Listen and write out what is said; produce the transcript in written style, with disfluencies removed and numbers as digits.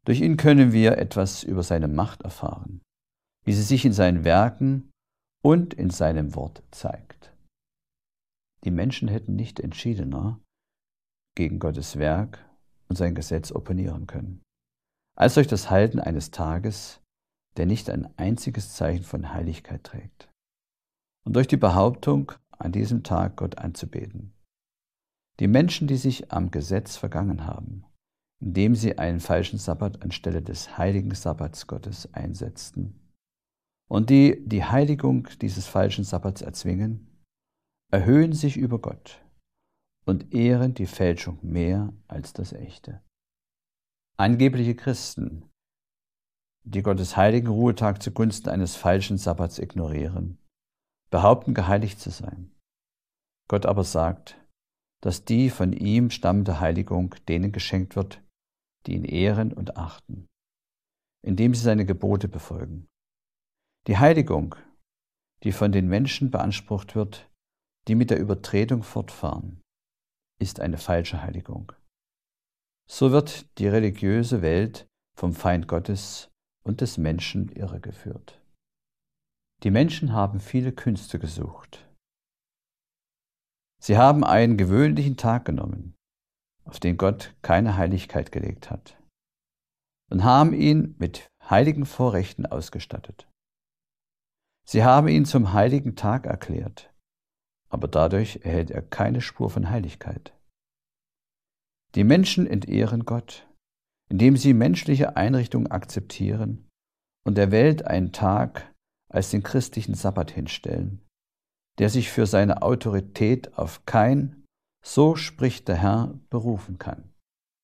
Durch ihn können wir etwas über seine Macht erfahren, wie sie sich in seinen Werken und in seinem Wort zeigt. Die Menschen hätten nicht entschiedener gegen Gottes Werk und sein Gesetz opponieren können, als durch das Halten eines Tages, der nicht ein einziges Zeichen von Heiligkeit trägt, und durch die Behauptung, an diesem Tag Gott anzubeten. Die Menschen, die sich am Gesetz vergangen haben, indem sie einen falschen Sabbat anstelle des heiligen Sabbats Gottes einsetzten und die die Heiligung dieses falschen Sabbats erzwingen, erhöhen sich über Gott und ehren die Fälschung mehr als das Echte. Angebliche Christen, die Gottes heiligen Ruhetag zugunsten eines falschen Sabbats ignorieren, behaupten geheiligt zu sein. Gott aber sagt, dass die von ihm stammende Heiligung denen geschenkt wird, die ihn ehren und achten, indem sie seine Gebote befolgen. Die Heiligung, die von den Menschen beansprucht wird, die mit der Übertretung fortfahren, ist eine falsche Heiligung. So wird die religiöse Welt vom Feind Gottes und des Menschen irregeführt. Die Menschen haben viele Künste gesucht. Sie haben einen gewöhnlichen Tag genommen, auf den Gott keine Heiligkeit gelegt hat, und haben ihn mit heiligen Vorrechten ausgestattet. Sie haben ihn zum heiligen Tag erklärt, aber dadurch erhält er keine Spur von Heiligkeit. Die Menschen entehren Gott, indem sie menschliche Einrichtungen akzeptieren und der Welt einen Tag als den christlichen Sabbat hinstellen, der sich für seine Autorität auf kein, so spricht der Herr, berufen kann.